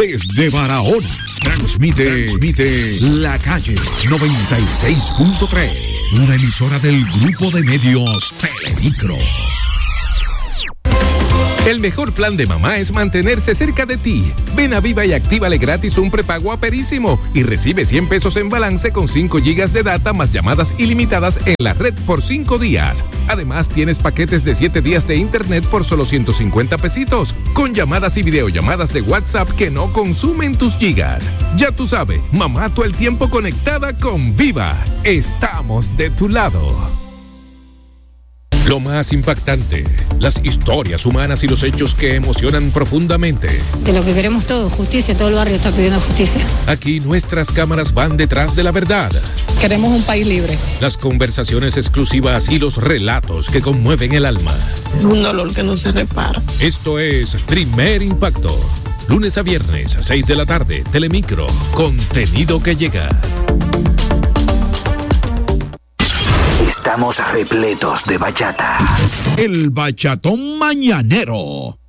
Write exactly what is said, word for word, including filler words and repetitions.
Desde Barahona, transmite, transmite La Calle noventa y seis punto tres, una emisora del grupo de medios Telemicro. El mejor plan de mamá es mantenerse cerca de ti. Ven a Viva y actívale gratis un prepago a Perísimo y recibe cien pesos en balance con cinco gigas de data más llamadas ilimitadas en la red por cinco días. Además, tienes paquetes de siete días de internet por solo ciento cincuenta pesitos, con llamadas y videollamadas de WhatsApp que no consumen tus gigas. Ya tú sabes, mamá todo el tiempo conectada con Viva. Estamos de tu lado. Lo más impactante, las historias humanas y los hechos que emocionan profundamente. De lo que queremos todos, justicia, todo el barrio está pidiendo justicia. Aquí nuestras cámaras van detrás de la verdad. Queremos un país libre. Las conversaciones exclusivas y los relatos que conmueven el alma. Es un dolor que no se repara. Esto es Primer Impacto. Lunes a viernes a seis de la tarde, Telemicro. Contenido que llega. Estamos repletos de bachata. El bachatón mañanero.